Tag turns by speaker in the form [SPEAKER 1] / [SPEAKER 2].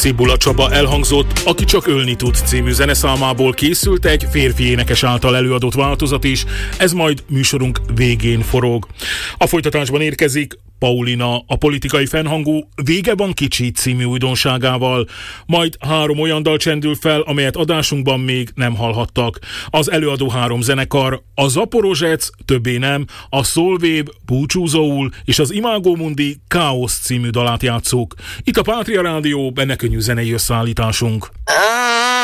[SPEAKER 1] Cibula Csaba elhangzott, Aki csak ölni tud című zeneszámából készült egy férfi énekes által előadott változat is, ez majd műsorunk végén forog. A folytatásban érkezik Paulina, a politikai fennhangú Vége van kicsi című újdonságával, majd 3 olyan dal csendül fel, amelyet adásunkban még nem hallhattak. Az előadó 3 zenekar, a Zaporozsec, Többé nem, a Szolvéb, Búcsúzóul és az Imágo Mundi Káosz című dalát játsszuk. Itt a Pátria Rádió, benne könnyű zenei összeállításunk.